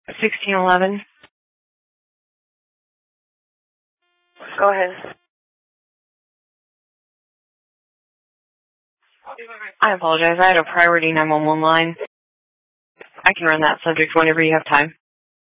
1611. Go ahead. I apologize. I had a priority 911 line. I can run that subject whenever you have time.